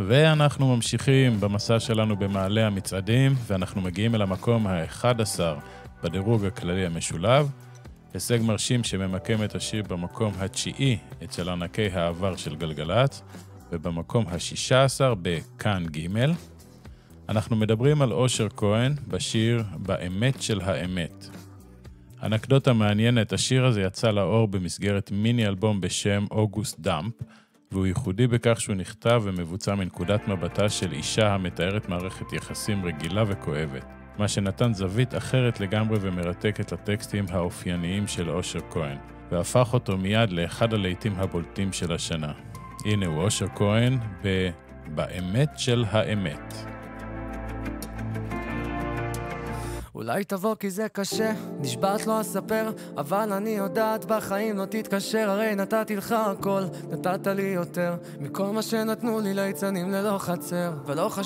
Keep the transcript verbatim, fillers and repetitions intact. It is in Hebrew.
ואנחנו ממשיכים במסע שלנו במעלה המצעדים, ואנחנו מגיעים אל המקום ה-אחד עשר בדירוג הכללי המשולב. הישג מרשים שממקם את השיר במקום התשיעי אצל ענקי העבר של גלגלת, ובמקום ה-שישה עשר בכאן ג'. אנחנו מדברים על אושר כהן בשיר באמת של האמת. אנקדוטה מעניינת, השיר הזה יצא לאור במסגרת מיני אלבום בשם אוגוסט דאמפ, והוא ייחודי בכך שהוא נכתב ומבוצע מנקודת מבטה של אישה המתארת מערכת יחסים רגילה וכואבת, מה שנתן זווית אחרת לגמרי ומרתקת לטקסטים האופייניים של אושר כהן, והפך אותו מיד לאחד הלהיטים הבולטים של השנה. הנה הוא אושר כהן ב"באמת של האמת". אולי תבוא כי זה קשה, נשבעת לא אספר, אבל אני יודעת בחיים לא תתקשר, הרי נתתי לך הכל, נתת לי יותר מכל מה שנתנו לי ליצנים ללא חצר, ולא חשוב